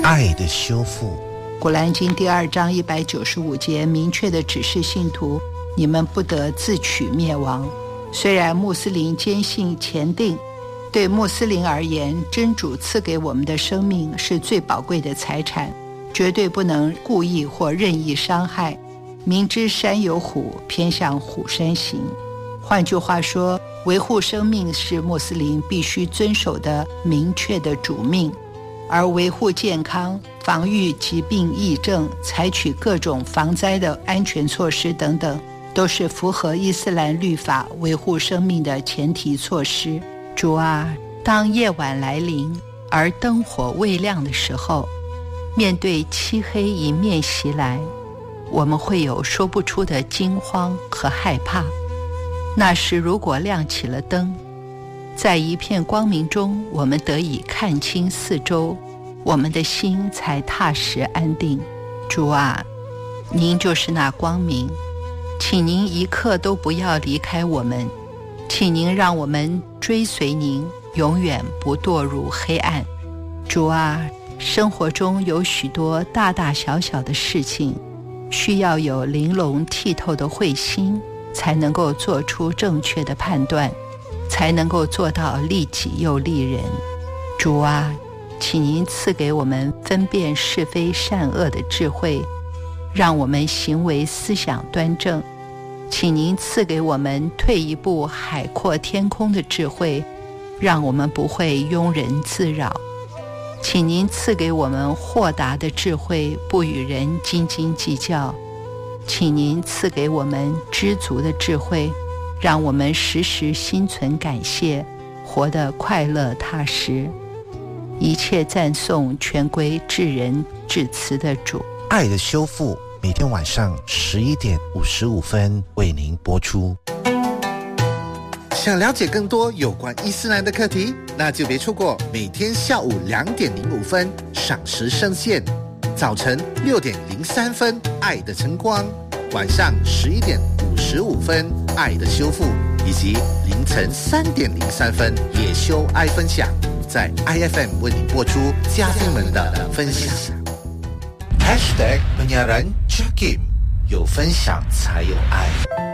爱的修复。 古兰经第2章195节明确地指示信徒，你们不得自取灭亡。虽然穆斯林坚信前定，对穆斯林而言，真主赐给我们的生命是最宝贵的财产，绝对不能故意或任意伤害。明知山有虎，偏向虎山行。换句话说，维护生命是穆斯林必须遵守的明确的主命，而维护健康、防御疾病疫症、采取各种防灾的安全措施等等，都是符合伊斯兰律法维护生命的前提措施。主啊，当夜晚来临而灯火未亮的时候，面对漆黑迎面袭来，我们会有说不出的惊慌和害怕。那时如果亮起了灯，在一片光明中，我们得以看清四周，我们的心才踏实安定。主啊，您就是那光明，请您一刻都不要离开我们，请您让我们追随您，永远不堕入黑暗。主啊，生活中有许多大大小小的事情，需要有玲珑剔透的慧心，才能够做出正确的判断，才能够做到利己又利人。主啊，请您赐给我们分辨是非善恶的智慧，让我们行为思想端正。请您赐给我们退一步海阔天空的智慧，让我们不会庸人自扰。请您赐给我们豁达的智慧，不与人斤斤计较。请您赐给我们知足的智慧，让我们时时心存感谢，活得快乐踏实。一切赞颂全归至仁至慈的主。 爱的修复每天晚上11:55为您播出。 想了解更多有关伊斯兰的课题，那就别错过每天下午2:05赏时圣线，早晨6:03爱的晨光，晚上11:55爱的修复，以及凌晨3:03也修爱分享，在 IFM 为你播出嘉宾们的分享。 #penyiaran Jakim， 有分享才有爱。